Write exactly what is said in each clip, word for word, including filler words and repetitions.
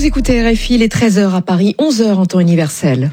écoutez R F I, il est treize heures à Paris, onze heures en temps universel.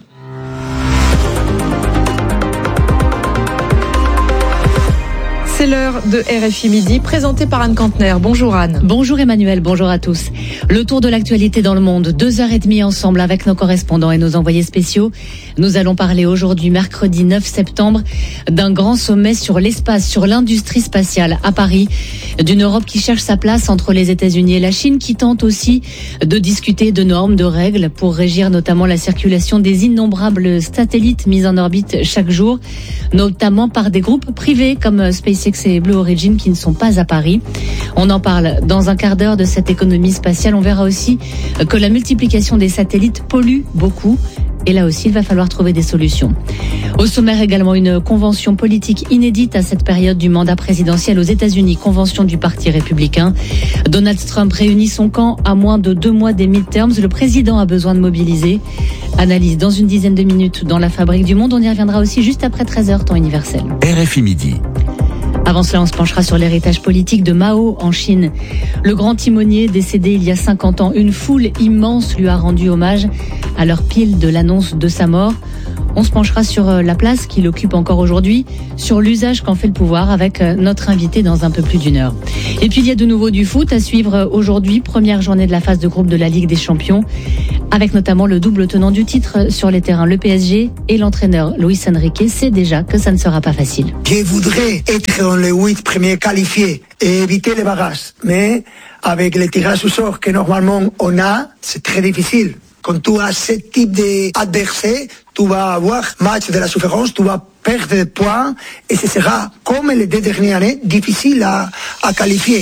C'est l'heure de R F I Midi, présentée par Anne Kantner. Bonjour Anne. Bonjour Emmanuel, bonjour à tous. Le tour de l'actualité dans le monde, deux heures et demie ensemble avec nos correspondants et nos envoyés spéciaux. Nous allons parler aujourd'hui, mercredi neuf septembre, d'un grand sommet sur l'espace, sur l'industrie spatiale à Paris, d'une Europe qui cherche sa place entre les États-Unis et la Chine, qui tente aussi de discuter de normes, de règles pour régir notamment la circulation des innombrables satellites mis en orbite chaque jour, notamment par des groupes privés comme SpaceX et Blue Origin qui ne sont pas à Paris. On en parle dans un quart d'heure de cette économie spatiale. On verra aussi que la multiplication des satellites pollue beaucoup. Et là aussi, il va falloir trouver des solutions. Au sommaire également, une convention politique inédite à cette période du mandat présidentiel aux États-Unis, convention du Parti républicain. Donald Trump réunit son camp à moins de deux mois des midterms. Le président a besoin de mobiliser. Analyse dans une dizaine de minutes dans la Fabrique du Monde. On y reviendra aussi juste après treize heures, temps universel. R F I Midi. Avant cela, on se penchera sur l'héritage politique de Mao en Chine. Le grand timonier décédé il y a cinquante ans, une foule immense lui a rendu hommage à l'heure pile de l'annonce de sa mort. On se penchera sur la place qu'il occupe encore aujourd'hui, sur l'usage qu'en fait le pouvoir avec notre invité dans un peu plus d'une heure. Et puis il y a de nouveau du foot à suivre aujourd'hui, première journée de la phase de groupe de la Ligue des Champions, avec notamment le double tenant du titre sur les terrains, le P S G et l'entraîneur Luis Enrique. C'est déjà que ça ne sera pas facile. Je voudrais être dans les huit premiers qualifiés et éviter les barrages. Mais avec les tirages au sort que normalement on a, c'est très difficile. Quand tu as ce type d'adversaire, tu vas avoir match de la souffrance, tu vas perdre des points et ce sera, comme les deux dernières années, difficile à, à qualifier.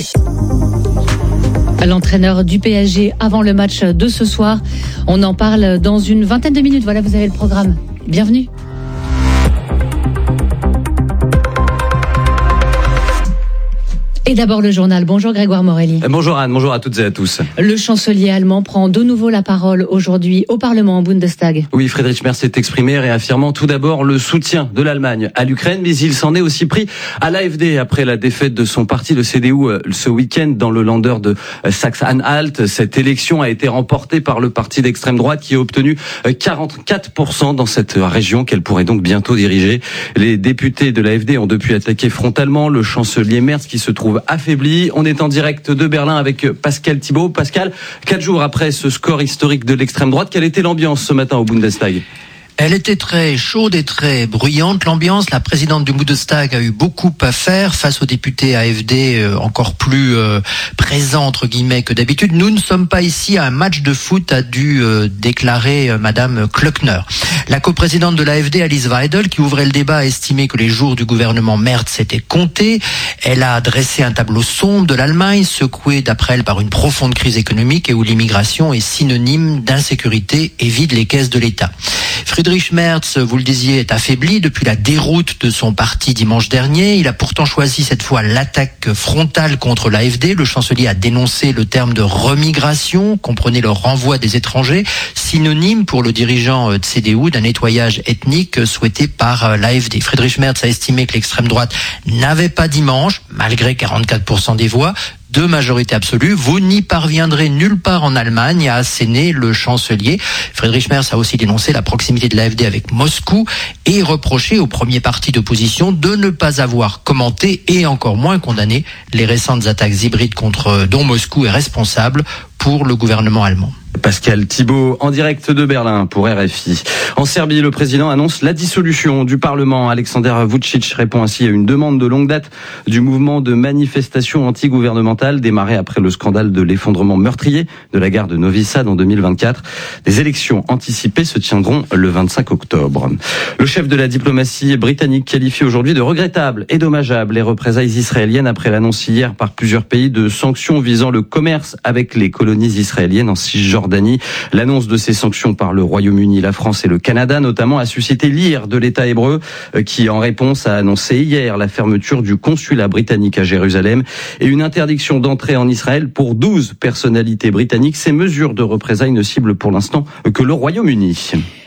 L'entraîneur du P S G avant le match de ce soir. On en parle dans une vingtaine de minutes. Voilà, vous avez le programme. Bienvenue. Et d'abord le journal. Bonjour Grégoire Morelli. Bonjour Anne, bonjour à toutes et à tous. Le chancelier allemand prend de nouveau la parole aujourd'hui au Parlement, au Bundestag. Oui, Friedrich Merz s'est exprimé réaffirmant tout d'abord le soutien de l'Allemagne à l'Ukraine, mais il s'en est aussi pris à l'A F D après la défaite de son parti, le C D U, ce week-end dans le Länder de Saxe-Anhalt. Cette élection a été remportée par le parti d'extrême droite qui a obtenu quarante-quatre pour cent dans cette région qu'elle pourrait donc bientôt diriger. Les députés de l'A F D ont depuis attaqué frontalement le chancelier Merz qui se trouve affaibli. On est en direct de Berlin avec Pascal Thibault. Pascal, quatre jours après ce score historique de l'extrême droite, quelle était l'ambiance ce matin au Bundestag ? Elle était très chaude et très bruyante, l'ambiance. La présidente du Bundestag a eu beaucoup à faire face aux députés A F D euh, encore plus euh, présents, entre guillemets, que d'habitude. Nous ne sommes pas ici à un match de foot, a dû euh, déclarer euh, Madame Klöckner. La coprésidente de l'A F D, Alice Weidel, qui ouvrait le débat, a estimé que les jours du gouvernement Merz étaient comptés. Elle a dressé un tableau sombre de l'Allemagne, secouée d'après elle par une profonde crise économique et où l'immigration est synonyme d'insécurité et vide les caisses de l'État. Friedrich Merz, vous le disiez, est affaibli depuis la déroute de son parti dimanche dernier. Il a pourtant choisi cette fois l'attaque frontale contre l'A F D. Le chancelier a dénoncé le terme de remigration, comprenez le renvoi des étrangers, synonyme pour le dirigeant de C D U d'un nettoyage ethnique souhaité par l'A F D. Friedrich Merz a estimé que l'extrême droite n'avait pas dimanche, malgré quarante-quatre pour cent des voix, de majorité absolue. Vous n'y parviendrez nulle part en Allemagne, a asséné le chancelier. Friedrich Merz a aussi dénoncé la proximité de l'A F D avec Moscou et reproché au premier parti d'opposition de ne pas avoir commenté et encore moins condamné les récentes attaques hybrides contre dont Moscou est responsable pour le gouvernement allemand. Pascal Thibault en direct de Berlin pour R F I. En Serbie, le président annonce la dissolution du Parlement. Alexander Vučić répond ainsi à une demande de longue date du mouvement de manifestation anti-gouvernementale démarré après le scandale de l'effondrement meurtrier de la gare de Novi Sad en deux mille vingt-quatre. Des élections anticipées se tiendront le vingt-cinq octobre. Le chef de la diplomatie britannique qualifie aujourd'hui de regrettables et dommageables les représailles israéliennes après l'annonce hier par plusieurs pays de sanctions visant le commerce avec les colonies israéliennes en Cisjordanie. L'annonce de ces sanctions par le Royaume-Uni, la France et le Canada notamment a suscité l'ire de l'État hébreu qui en réponse a annoncé hier la fermeture du consulat britannique à Jérusalem et une interdiction d'entrée en Israël pour douze personnalités britanniques. Ces mesures de représailles ne ciblent pour l'instant que le Royaume-Uni.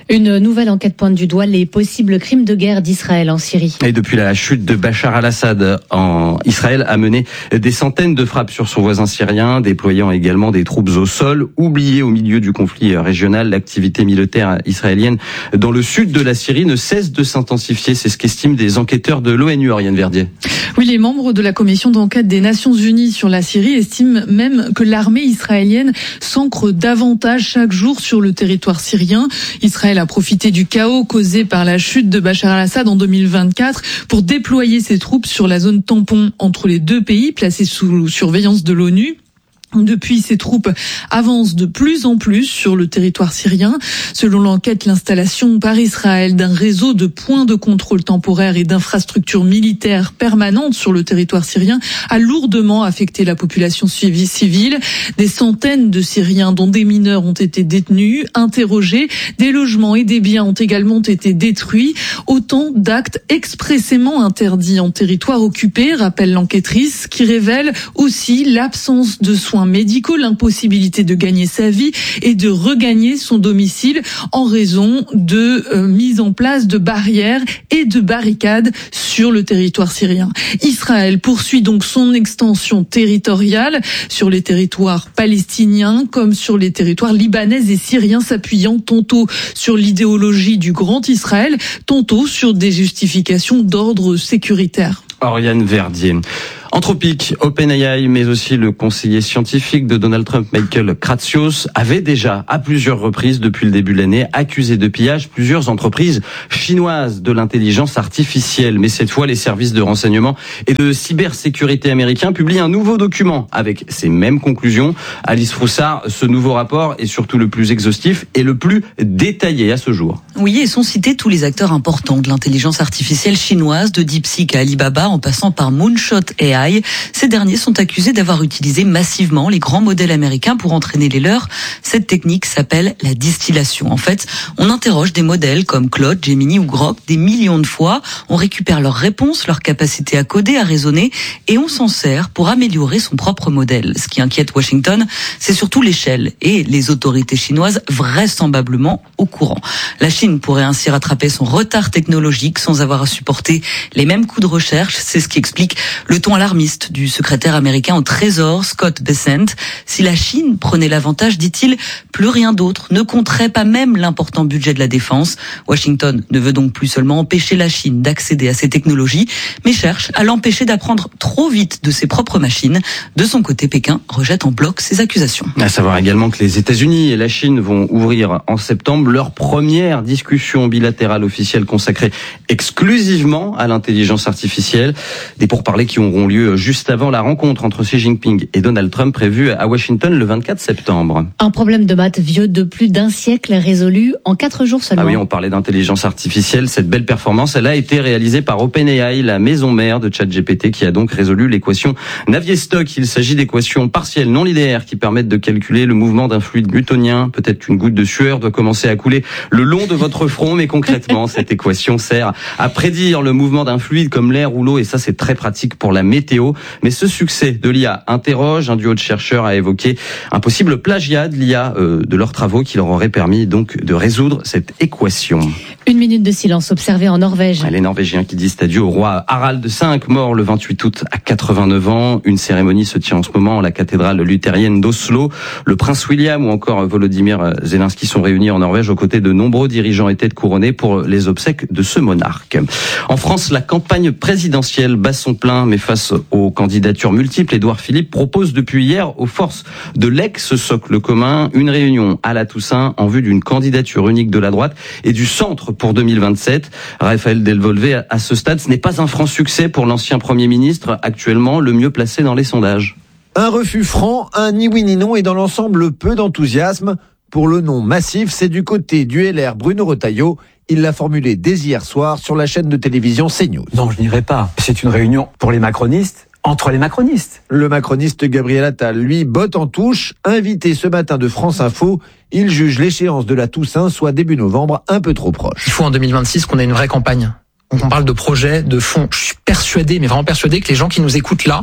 Une nouvelle enquête pointe du doigt les possibles crimes de guerre d'Israël en Syrie. Et depuis la chute de Bachar al-Assad, en Israël a mené des centaines de frappes sur son voisin syrien, déployant également des troupes au sol. Oubliée au milieu du conflit régional, l'activité militaire israélienne dans le sud de la Syrie ne cesse de s'intensifier. C'est ce qu'estiment des enquêteurs de l'ONU, Oriane Verdier. Oui, les membres de la commission d'enquête des Nations Unies sur la Syrie estiment même que l'armée israélienne s'ancre davantage chaque jour sur le territoire syrien. Israël a profité du chaos causé par la chute de Bachar al-Assad en deux mille vingt-quatre pour déployer ses troupes sur la zone tampon entre les deux pays placés sous surveillance de l'ONU. Depuis, ces troupes avancent de plus en plus sur le territoire syrien. Selon l'enquête, l'installation par Israël d'un réseau de points de contrôle temporaire et d'infrastructures militaires permanentes sur le territoire syrien a lourdement affecté la population civile. Des centaines de Syriens, dont des mineurs, ont été détenus, interrogés. Des logements et des biens ont également été détruits. Autant d'actes expressément interdits en territoire occupé, rappelle l'enquêtrice, qui révèle aussi l'absence de soins médicaux, l'impossibilité de gagner sa vie et de regagner son domicile en raison de euh, mise en place de barrières et de barricades sur le territoire syrien. Israël poursuit donc son extension territoriale sur les territoires palestiniens comme sur les territoires libanais et syriens, s'appuyant tantôt sur l'idéologie du Grand Israël, tantôt sur des justifications d'ordre sécuritaire. Oriane Verdier. Anthropic, OpenAI, mais aussi le conseiller scientifique de Donald Trump, Michael Kratsios, avait déjà, à plusieurs reprises depuis le début de l'année, accusé de pillage plusieurs entreprises chinoises de l'intelligence artificielle. Mais cette fois, les services de renseignement et de cybersécurité américains publient un nouveau document avec ces mêmes conclusions. Alice Froussard, ce nouveau rapport est surtout le plus exhaustif et le plus détaillé à ce jour. Oui, et sont cités tous les acteurs importants de l'intelligence artificielle chinoise, de DeepSeek à Alibaba, en passant par Moonshot A I. Ces derniers sont accusés d'avoir utilisé massivement les grands modèles américains pour entraîner les leurs. Cette technique s'appelle la distillation. En fait, on interroge des modèles comme Claude, Gemini ou Grok des millions de fois. On récupère leurs réponses, leur capacité à coder, à raisonner, et on s'en sert pour améliorer son propre modèle. Ce qui inquiète Washington, c'est surtout l'échelle et les autorités chinoises vraisemblablement au courant. La Chine pourrait ainsi rattraper son retard technologique sans avoir à supporter les mêmes coûts de recherche. C'est ce qui explique le ton alarmiste du secrétaire américain au Trésor, Scott Bessent. Si la Chine prenait l'avantage, dit-il, plus rien d'autre ne compterait, pas même l'important budget de la défense. Washington ne veut donc plus seulement empêcher la Chine d'accéder à ces technologies, mais cherche à l'empêcher d'apprendre trop vite de ses propres machines. De son côté, Pékin rejette en bloc ces accusations. À savoir également que les États-Unis et la Chine vont ouvrir en septembre leur première discussion bilatérale officielle consacrée exclusivement à l'intelligence artificielle. Des pourparlers qui auront lieu juste avant la rencontre entre Xi Jinping et Donald Trump prévue à Washington le vingt-quatre septembre. Un problème de maths vieux de plus d'un siècle résolu en quatre jours seulement. Ah oui, on parlait d'intelligence artificielle. Cette belle performance, elle a été réalisée par OpenAI, la maison mère de ChatGPT, qui a donc résolu l'équation Navier-Stokes. Il s'agit d'équations partielles non linéaires qui permettent de calculer le mouvement d'un fluide newtonien. Peut-être qu'une goutte de sueur doit commencer à couler le long de votre front, mais concrètement, cette équation sert à prédire le mouvement d'un fluide comme l'air ou l'eau, et ça, c'est très pratique pour la météo. Mais ce succès de l'I A interroge. Un duo de chercheurs a évoqué un possible plagiat de l'I A euh, de leurs travaux qui leur aurait permis donc de résoudre cette équation. Une minute de silence observée en Norvège. Les Norvégiens qui disent adieu au roi Harald cinq, mort le vingt-huit août à quatre-vingt-neuf ans. Une cérémonie se tient en ce moment à la cathédrale luthérienne d'Oslo. Le prince William ou encore Volodymyr Zelensky sont réunis en Norvège aux côtés de nombreux dirigeants et têtes couronnées pour les obsèques de ce monarque. En France, la campagne présidentielle bat son plein, mais face aux candidatures multiples, Édouard Philippe propose depuis hier aux forces de l'ex-socle commun une réunion à la Toussaint en vue d'une candidature unique de la droite et du centre pour deux mille vingt-sept. Raphaël Delvolvé, à ce stade, ce n'est pas un franc succès pour l'ancien Premier ministre, actuellement le mieux placé dans les sondages. Un refus franc, un ni oui ni non et dans l'ensemble peu d'enthousiasme. Pour le non massif, c'est du côté du L R Bruno Retailleau. Il l'a formulé dès hier soir sur la chaîne de télévision CNews. Non, je n'irai pas. C'est une réunion pour les macronistes, entre les macronistes. Le macroniste Gabriel Attal, lui, botte en touche. Invité ce matin de France Info, il juge l'échéance de la Toussaint, soit début novembre, un peu trop proche. Il faut en deux mille vingt-six qu'on ait une vraie campagne. Donc on parle de projets, de fonds. Je suis persuadé, mais vraiment persuadé que les gens qui nous écoutent là,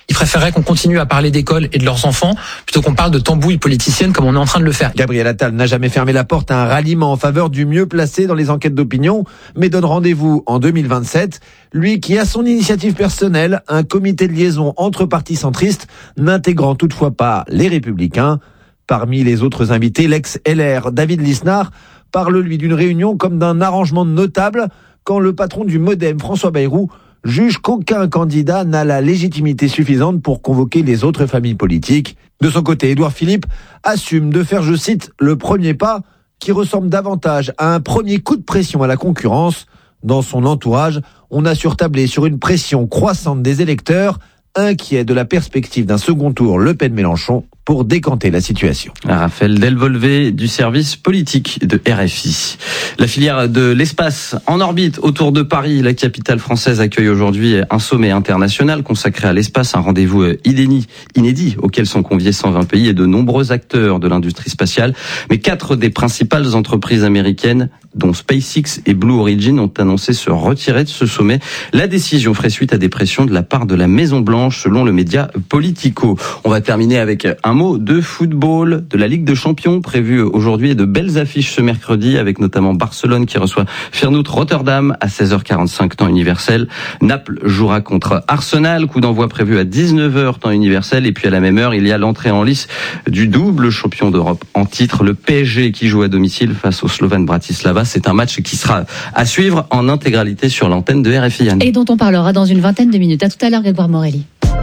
Ils préféreraient qu'on continue à parler d'école et de leurs enfants plutôt qu'on parle de tambouille politicienne comme on est en train de le faire. Gabriel Attal n'a jamais fermé la porte à un ralliement en faveur du mieux placé dans les enquêtes d'opinion, mais donne rendez-vous en deux mille vingt-sept. Lui qui a son initiative personnelle, un comité de liaison entre partis centristes, n'intégrant toutefois pas les Républicains. Parmi les autres invités, l'ex-L R David Lisnard parle lui d'une réunion comme d'un arrangement notable quand le patron du Modem, François Bayrou, juge qu'aucun candidat n'a la légitimité suffisante pour convoquer les autres familles politiques. De son côté, Édouard Philippe assume de faire, je cite, le premier pas qui ressemble davantage à un premier coup de pression à la concurrence. Dans son entourage, on a surtablé sur une pression croissante des électeurs, inquiets de la perspective d'un second tour Le Pen-Mélenchon pour décanter la situation. Raphaël Delvolvé du service politique de R F I. La filière de l'espace en orbite autour de Paris, la capitale française accueille aujourd'hui un sommet international consacré à l'espace, un rendez-vous inédit, inédit auquel sont conviés cent vingt pays et de nombreux acteurs de l'industrie spatiale. Mais quatre des principales entreprises américaines, dont SpaceX et Blue Origin, ont annoncé se retirer de ce sommet. La décision ferait suite à des pressions de la part de la Maison-Blanche, selon le média Politico. On va terminer avec un mot de football, de la Ligue des Champions prévue aujourd'hui et de belles affiches ce mercredi avec notamment Barcelone qui reçoit Feyenoord Rotterdam à seize heures quarante-cinq temps universel. Naples jouera contre Arsenal, coup d'envoi prévu à dix-neuf heures temps universel, et puis à la même heure il y a l'entrée en lice du double champion d'Europe en titre, le P S G qui joue à domicile face au Slovan Bratislava. C'est un match qui sera à suivre en intégralité sur l'antenne de R F I. Anne. Et dont on parlera dans une vingtaine de minutes. À tout à l'heure, Grégoire Morelli.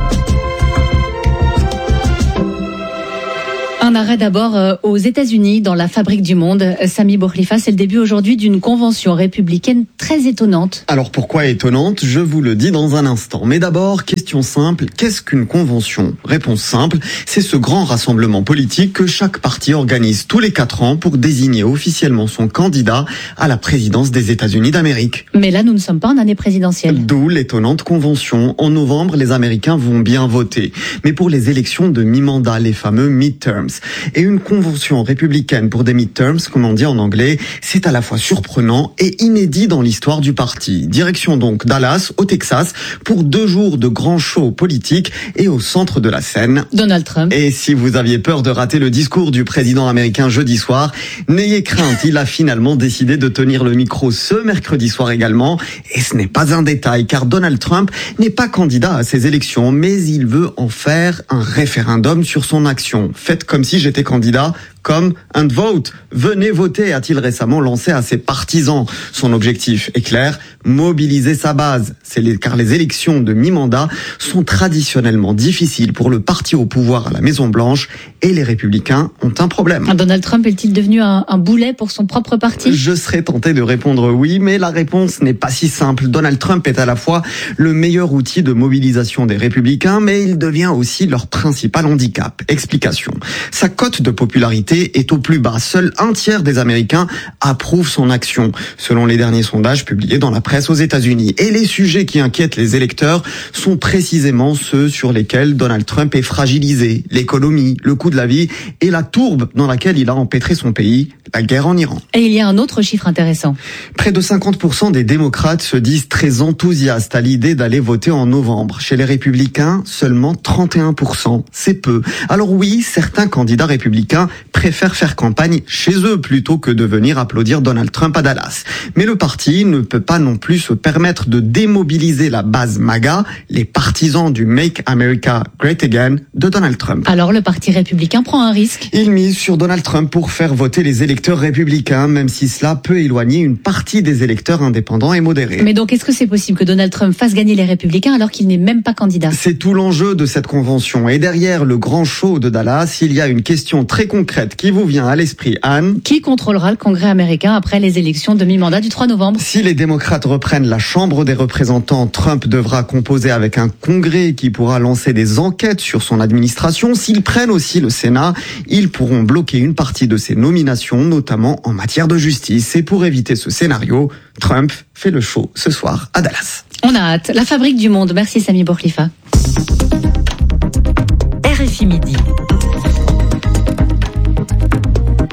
Un arrêt d'abord aux États-Unis, dans la fabrique du monde. Sami Boukhlifa, c'est le début aujourd'hui d'une convention républicaine très étonnante. Alors pourquoi étonnante ? Je vous le dis dans un instant. Mais d'abord, question simple, qu'est-ce qu'une convention ? Réponse simple, c'est ce grand rassemblement politique que chaque parti organise tous les quatre ans pour désigner officiellement son candidat à la présidence des États-Unis d'Amérique. Mais là, nous ne sommes pas en année présidentielle. D'où l'étonnante convention. En novembre, les Américains vont bien voter. Mais pour les élections de mi-mandat, les fameux midterms. Et une convention républicaine pour des midterms, comme on dit en anglais, c'est à la fois surprenant et inédit dans l'histoire du parti. Direction donc Dallas, au Texas, pour deux jours de grands shows politiques et au centre de la scène, Donald Trump. Et si vous aviez peur de rater le discours du président américain jeudi soir, n'ayez crainte, il a finalement décidé de tenir le micro ce mercredi soir également. Et ce n'est pas un détail, car Donald Trump n'est pas candidat à ces élections, mais il veut en faire un référendum sur son action. Faites comme si j'étais candidat, come and vote. Venez voter, a-t-il récemment lancé à ses partisans. Son objectif est clair, mobiliser sa base. C'est les, car les élections de mi-mandat sont traditionnellement difficiles pour le parti au pouvoir à la Maison-Blanche et les Républicains ont un problème. Donald Trump est-il devenu un, un boulet pour son propre parti ? Je serais tenté de répondre oui, mais la réponse n'est pas si simple. Donald Trump est à la fois le meilleur outil de mobilisation des Républicains, mais il devient aussi leur principal handicap. Explication. Sa cote de popularité est au plus bas. Seul un tiers des Américains approuvent son action, selon les derniers sondages publiés dans la presse aux États-Unis. Et les sujets qui inquiètent les électeurs sont précisément ceux sur lesquels Donald Trump est fragilisé. L'économie, le coût de la vie et la tourbe dans laquelle il a empêtré son pays, la guerre en Iran. Et il y a un autre chiffre intéressant. Près de cinquante pour cent des démocrates se disent très enthousiastes à l'idée d'aller voter en novembre. Chez les républicains, seulement trente et un pour cent. C'est peu. Alors oui, certains candidats républicains préfèrent faire campagne chez eux plutôt que de venir applaudir Donald Trump à Dallas. Mais le parti ne peut pas non plus se permettre de démobiliser la base MAGA, les partisans du Make America Great Again de Donald Trump. Alors le parti républicain prend un risque. Il mise sur Donald Trump pour faire voter les électeurs républicains, même si cela peut éloigner une partie des électeurs indépendants et modérés. Mais donc est-ce que c'est possible que Donald Trump fasse gagner les républicains alors qu'il n'est même pas candidat ? C'est tout l'enjeu de cette convention. Et derrière le grand show de Dallas, il y a une question très concrète qui vous vient à l'esprit, Anne. Qui contrôlera le Congrès américain après les élections de mi-mandat du trois novembre ? Si les démocrates reprennent la Chambre des représentants, Trump devra composer avec un Congrès qui pourra lancer des enquêtes sur son administration. S'ils prennent aussi le Sénat, ils pourront bloquer une partie de ses nominations, notamment en matière de justice. Et pour éviter ce scénario, Trump fait le show ce soir à Dallas. On a hâte. La fabrique du monde. Merci Sami Boukhlifa. R F I Midi.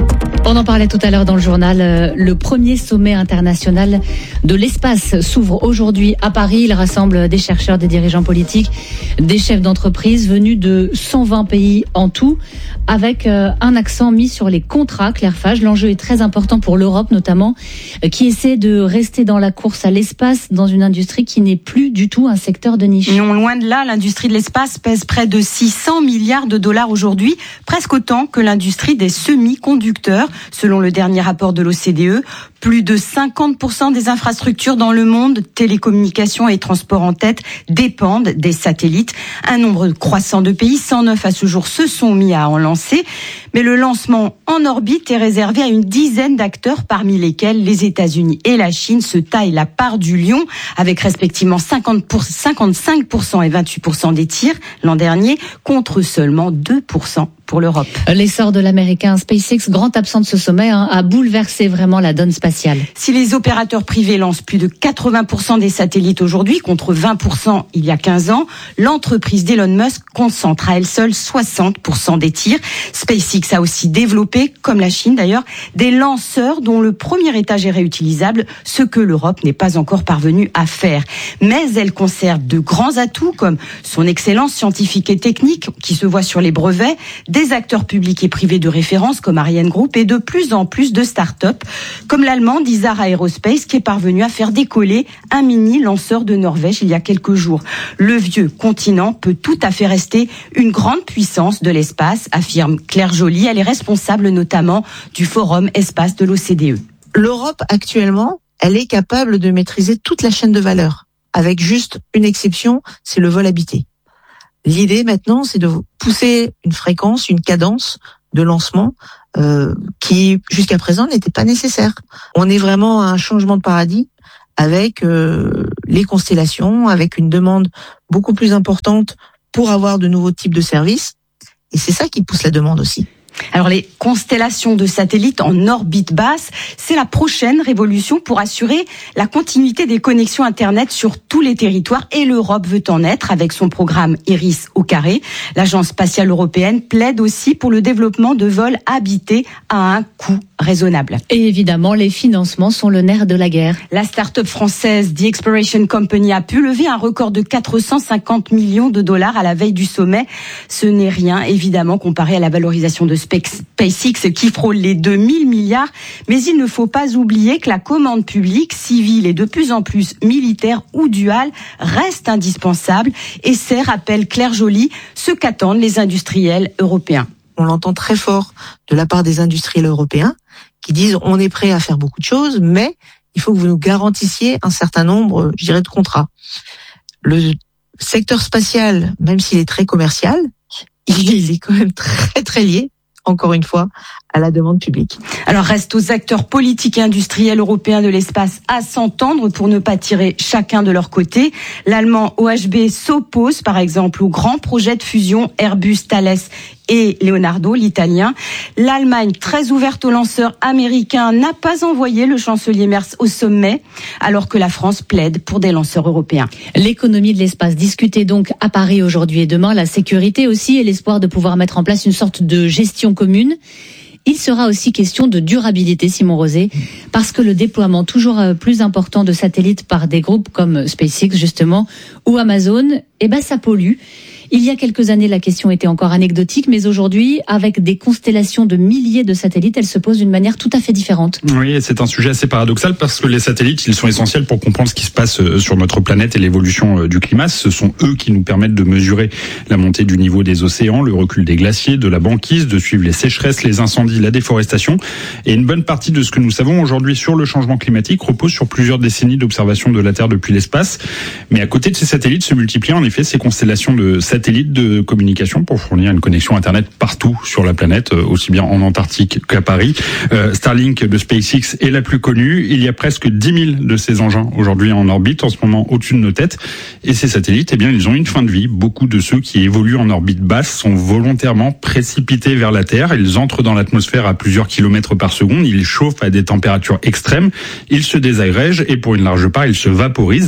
On en parlait tout à l'heure dans le journal. Le premier sommet international de l'espace s'ouvre aujourd'hui à Paris. Il rassemble des chercheurs, des dirigeants politiques, des chefs d'entreprise venus de cent vingt pays en tout, avec un accent mis sur les contrats. Claire Fage, l'enjeu est très important pour l'Europe notamment, qui essaie de rester dans la course à l'espace dans une industrie qui n'est plus du tout un secteur de niche. Non, loin de là, l'industrie de l'espace pèse près de six cents milliards de dollars aujourd'hui, presque autant que l'industrie des semi-conducteurs. Selon le dernier rapport de l'O C D E, plus de cinquante pour cent des infrastructures dans le monde, télécommunications et transports en tête, dépendent des satellites. Un nombre croissant de pays, cent neuf à ce jour, se sont mis à en lancer. Mais le lancement en orbite est réservé à une dizaine d'acteurs, parmi lesquels les États-Unis et la Chine se taillent la part du lion, avec respectivement cinquante pour cent, cinquante-cinq pour cent et vingt-huit pour cent des tirs l'an dernier, contre seulement deux pour cent pour l'Europe. L'essor de l'américain SpaceX, grand absent de ce sommet, hein, a bouleversé vraiment la donne spatiale. Si les opérateurs privés lancent plus de quatre-vingts pour cent des satellites aujourd'hui, contre vingt pour cent il y a quinze ans, l'entreprise d'Elon Musk concentre à elle seule soixante pour cent des tirs. SpaceX a aussi développé, comme la Chine d'ailleurs, des lanceurs dont le premier étage est réutilisable, ce que l'Europe n'est pas encore parvenue à faire. Mais elle conserve de grands atouts comme son excellence scientifique et technique qui se voit sur les brevets, des acteurs publics et privés de référence comme Ariane Group et de plus en plus de start-up comme l'allemande Isar Aerospace qui est parvenu à faire décoller un mini lanceur de Norvège il y a quelques jours. Le vieux continent peut tout à fait rester une grande puissance de l'espace, affirme Claire Joly. Elle est responsable notamment du Forum Espace de l'O C D E. L'Europe actuellement, elle est capable de maîtriser toute la chaîne de valeur, avec juste une exception, c'est le vol habité. L'idée maintenant, c'est de pousser une fréquence, une cadence de lancement euh, qui, jusqu'à présent, n'était pas nécessaire. On est vraiment à un changement de paradigme avec euh, les constellations, avec une demande beaucoup plus importante pour avoir de nouveaux types de services. Et c'est ça qui pousse la demande aussi. Alors les constellations de satellites en orbite basse, c'est la prochaine révolution pour assurer la continuité des connexions Internet sur tous les territoires et l'Europe veut en être avec son programme Iris au carré. L'Agence spatiale européenne plaide aussi pour le développement de vols habités à un coût raisonnable. Et évidemment, les financements sont le nerf de la guerre. La start-up française The Exploration Company a pu lever un record de quatre cent cinquante millions de dollars à la veille du sommet. Ce n'est rien, évidemment, comparé à la valorisation de SpaceX qui frôle les deux mille milliards. Mais il ne faut pas oublier que la commande publique, civile et de plus en plus militaire ou duale, reste indispensable. Et c'est, rappelle Claire Joly, ce qu'attendent les industriels européens. On l'entend très fort de la part des industriels européens qui disent on est prêt à faire beaucoup de choses, mais il faut que vous nous garantissiez un certain nombre, je dirais, de contrats. Le secteur spatial, même s'il est très commercial, il est quand même très très lié, encore une fois, à la demande publique. Alors reste aux acteurs politiques et industriels européens de l'espace à s'entendre pour ne pas tirer chacun de leur côté. L'allemand O H B s'oppose par exemple au grand projet de fusion Airbus, Thales et Leonardo, l'italien. L'Allemagne, très ouverte aux lanceurs américains, n'a pas envoyé le chancelier Merz au sommet, alors que la France plaide pour des lanceurs européens. L'économie de l'espace discutée donc à Paris aujourd'hui et demain, la sécurité aussi et l'espoir de pouvoir mettre en place une sorte de gestion commune. Il sera aussi question de durabilité, Simon Rosé, parce que le déploiement toujours plus important de satellites par des groupes comme SpaceX, justement, ou Amazon, eh ben, ça pollue. Il y a quelques années, la question était encore anecdotique, mais aujourd'hui, avec des constellations de milliers de satellites, elle se pose d'une manière tout à fait différente. Oui, c'est un sujet assez paradoxal parce que les satellites, ils sont essentiels pour comprendre ce qui se passe sur notre planète et l'évolution du climat. Ce sont eux qui nous permettent de mesurer la montée du niveau des océans, le recul des glaciers, de la banquise, de suivre les sécheresses, les incendies, la déforestation. Et une bonne partie de ce que nous savons aujourd'hui sur le changement climatique repose sur plusieurs décennies d'observation de la Terre depuis l'espace. Mais à côté de ces satellites se multiplient en effet ces constellations de satellites de communication pour fournir une connexion Internet partout sur la planète, aussi bien en Antarctique qu'à Paris. Euh, Starlink de SpaceX est la plus connue. Il y a presque dix mille de ces engins aujourd'hui en orbite, en ce moment au-dessus de nos têtes. Et ces satellites, eh bien, ils ont une fin de vie. Beaucoup de ceux qui évoluent en orbite basse sont volontairement précipités vers la Terre. Ils entrent dans l'atmosphère à plusieurs kilomètres par seconde. Ils chauffent à des températures extrêmes. Ils se désagrègent et pour une large part, ils se vaporisent.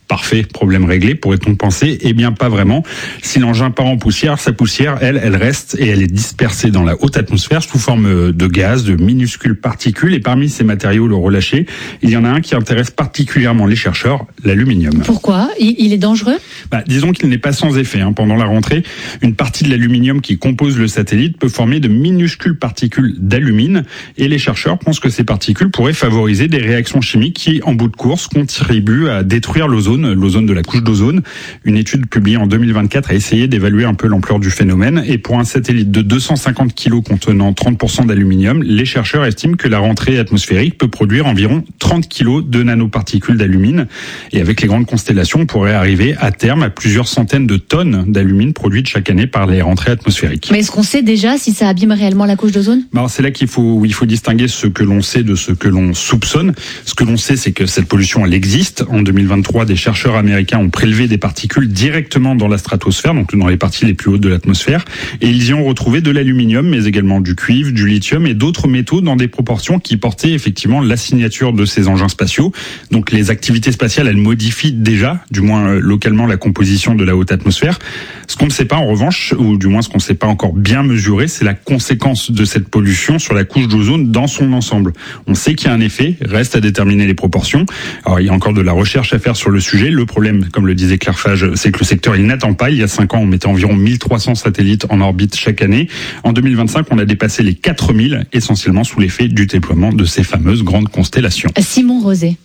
Parfait, problème réglé, pourrait-on penser? Eh bien, pas vraiment. Si l'engin part en poussière, sa poussière, elle, elle reste et elle est dispersée dans la haute atmosphère sous forme de gaz, de minuscules particules. Et parmi ces matériaux le relâchés, il y en a un qui intéresse particulièrement les chercheurs, l'aluminium. Pourquoi? Il est dangereux? Bah, disons qu'il n'est pas sans effet. Hein. Pendant la rentrée, une partie de l'aluminium qui compose le satellite peut former de minuscules particules d'alumine. Et les chercheurs pensent que ces particules pourraient favoriser des réactions chimiques qui, en bout de course, contribuent à détruire l'ozone. l'ozone de la couche d'ozone. Une étude publiée en deux mille vingt-quatre a essayé d'évaluer un peu l'ampleur du phénomène. Et pour un satellite de deux cent cinquante kilos contenant trente pour cent d'aluminium, les chercheurs estiment que la rentrée atmosphérique peut produire environ trente kilos de nanoparticules d'alumine. Et avec les grandes constellations, on pourrait arriver à terme à plusieurs centaines de tonnes d'alumine produites chaque année par les rentrées atmosphériques. Mais est-ce qu'on sait déjà si ça abîme réellement la couche d'ozone? Alors c'est là qu'il faut, il faut distinguer ce que l'on sait de ce que l'on soupçonne. Ce que l'on sait, c'est que cette pollution, elle existe. En deux mille vingt-trois, des chercheurs américains ont prélevé des particules directement dans la stratosphère, donc dans les parties les plus hautes de l'atmosphère, et ils y ont retrouvé de l'aluminium, mais également du cuivre, du lithium et d'autres métaux dans des proportions qui portaient effectivement la signature de ces engins spatiaux. Donc les activités spatiales, elles modifient déjà, du moins euh, localement, la composition de la haute atmosphère. Ce qu'on ne sait pas en revanche, ou du moins ce qu'on ne sait pas encore bien mesurer, c'est la conséquence de cette pollution sur la couche d'ozone dans son ensemble. On sait qu'il y a un effet, reste à déterminer les proportions. Alors il y a encore de la recherche à faire sur le sujet. Le problème, comme le disait Claire Fage, c'est que le secteur, il n'attend pas. Il y a cinq ans, on mettait environ mille trois cents satellites en orbite chaque année. En deux mille vingt-cinq, on a dépassé les quatre mille, essentiellement sous l'effet du déploiement de ces fameuses grandes constellations. Simon Rosé.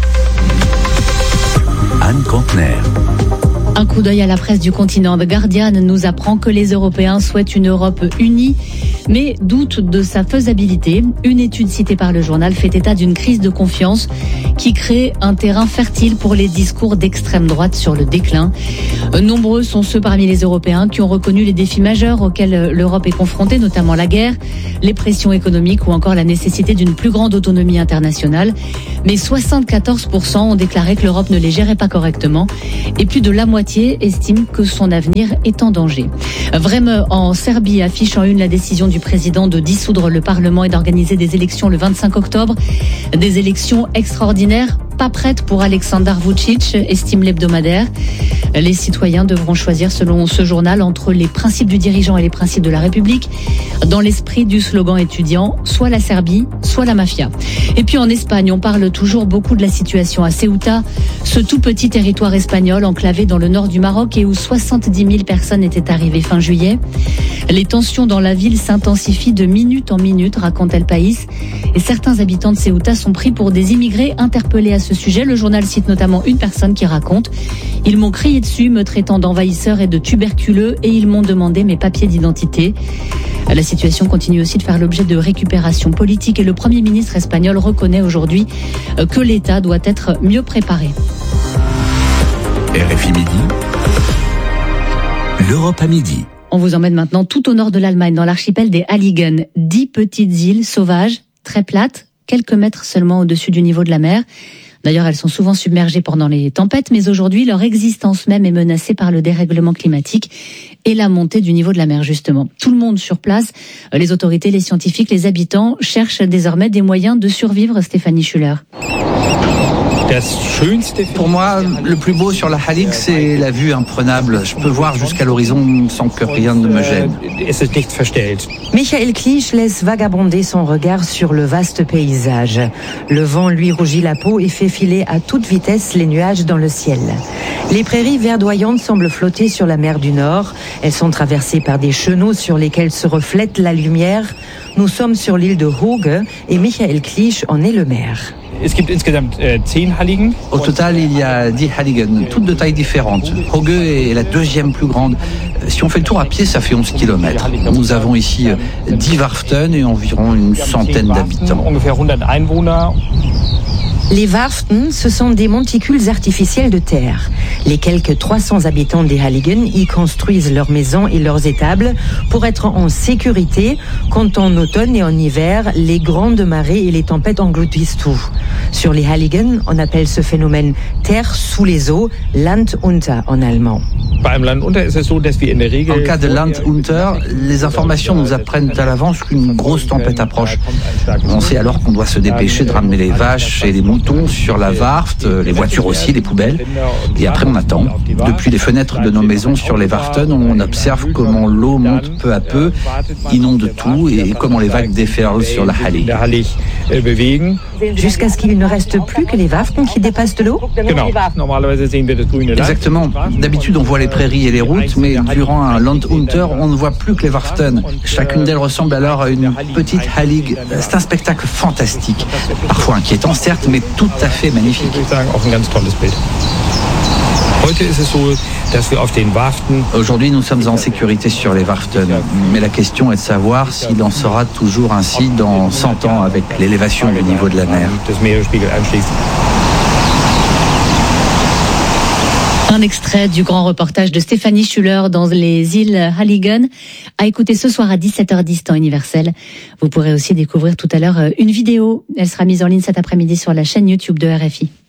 Anne Contener. Un coup d'œil à la presse du continent. The Guardian nous apprend que les Européens souhaitent une Europe unie, mais doutent de sa faisabilité. Une étude citée par le journal fait état d'une crise de confiance qui crée un terrain fertile pour les discours d'extrême droite sur le déclin. Nombreux sont ceux parmi les Européens qui ont reconnu les défis majeurs auxquels l'Europe est confrontée, notamment la guerre, les pressions économiques ou encore la nécessité d'une plus grande autonomie internationale. Mais soixante-quatorze pour cent ont déclaré que l'Europe ne les gérait pas correctement et plus de la moitié estime que son avenir est en danger. Vreme en Serbie affiche en une la décision du président de dissoudre le Parlement et d'organiser des élections le vingt-cinq octobre. Des élections extraordinaires, pas prêtes pour Aleksandar Vučić, estime l'hebdomadaire. Les citoyens devront choisir, selon ce journal, entre les principes du dirigeant et les principes de la République, dans l'esprit du slogan étudiant, soit la Serbie, soit la mafia. Et puis en Espagne, on parle toujours beaucoup de la situation à Ceuta, ce tout petit territoire espagnol enclavé dans le nord du Maroc et où soixante-dix mille personnes étaient arrivées fin juillet. Les tensions dans la ville s'intensifient de minute en minute, raconte El País, et certains habitants de Ceuta sont pris pour des immigrés interpellés à ce sujet. Le journal cite notamment une personne qui raconte « Ils m'ont crié dessus, me traitant d'envahisseur et de tuberculeux, et ils m'ont demandé mes papiers d'identité ». La situation continue aussi de faire l'objet de récupération politique et le Premier ministre espagnol reconnaît aujourd'hui que l'État doit être mieux préparé. R F I Midi, l'Europe à midi. On vous emmène maintenant tout au nord de l'Allemagne, dans l'archipel des Halligen. Dix petites îles sauvages, très plates, quelques mètres seulement au-dessus du niveau de la mer. D'ailleurs, elles sont souvent submergées pendant les tempêtes, mais aujourd'hui, leur existence même est menacée par le dérèglement climatique et la montée du niveau de la mer, justement. Tout le monde sur place, les autorités, les scientifiques, les habitants, cherchent désormais des moyens de survivre. Stéphanie Schuller. Pour moi, le plus beau sur la Hallig, c'est la vue imprenable. Je peux voir jusqu'à l'horizon sans que rien ne me gêne. Michael Clich laisse vagabonder son regard sur le vaste paysage. Le vent lui rougit la peau et fait filer à toute vitesse les nuages dans le ciel. Les prairies verdoyantes semblent flotter sur la mer du Nord. Elles sont traversées par des chenaux sur lesquels se reflète la lumière. Nous sommes sur l'île de Hooge et Michael Clich en est le maire. Au total, il y a dix Halligen, toutes de tailles différentes. Hooge est la deuxième plus grande. Si on fait le tour à pied, ça fait onze kilomètres. Nous avons ici dix Warften et environ une centaine d'habitants. Les Warften, ce sont des monticules artificiels de terre. Les quelques trois cents habitants des Halligen y construisent leurs maisons et leurs étables pour être en sécurité quand en automne et en hiver, les grandes marées et les tempêtes engloutissent tout. Sur les Halligen, on appelle ce phénomène terre sous les eaux, Land unter en allemand. En cas de Land unter, les informations nous apprennent à l'avance qu'une grosse tempête approche. On sait alors qu'on doit se dépêcher de ramener les vaches et les moutons montons sur la Warft, les voitures aussi, les poubelles, et après on attend. Depuis les fenêtres de nos maisons sur les Warften, on observe comment l'eau monte peu à peu, inonde tout, et comment les vagues déferlent sur la Hallig. Jusqu'à ce qu'il ne reste plus que les Warften qui dépassent de l'eau. Exactement. D'habitude, on voit les prairies et les routes, mais durant un Landunter, on ne voit plus que les Warften. Chacune d'elles ressemble alors à une petite Hallig. C'est un spectacle fantastique. Parfois inquiétant, certes, mais tout à fait magnifique. Aujourd'hui, nous sommes en sécurité sur les Warften, mais la question est de savoir s'il en sera toujours ainsi dans cent ans avec l'élévation du niveau de la mer. Un extrait du grand reportage de Stéphanie Schuller dans les îles Halligen, à écouter ce soir à dix-sept heures dix temps universel. Vous pourrez aussi découvrir tout à l'heure une vidéo. Elle sera mise en ligne cet après-midi sur la chaîne YouTube de R F I.